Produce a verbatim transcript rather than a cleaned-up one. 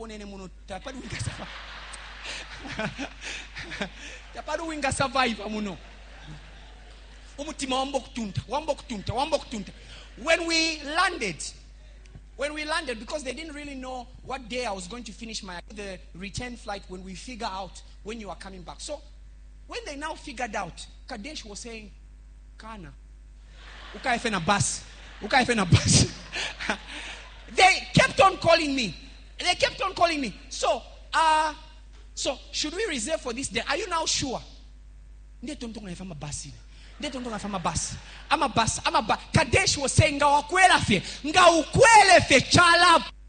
ponene muno tapadu winga survive. Tapadu winga survive muno. Umutima wambo kutunta, wambo kutunta, wambo kutunta. When we landed, when we landed, because they didn't really know what day I was going to finish my the return flight when we figure out when you are coming back. So when they now figured out, Kadesh was saying, Kana, uka efe na bus, uka efe na bus. They kept on calling me. They kept on calling me. So, uh, so should we reserve for this day? Are you now sure? Nde tontonga efe ma bus. Nde tontonga efe ma bus. I'm a bus. I'm a bus. Kadesh was saying, nga wakwela fe, nga ukwele fe chala.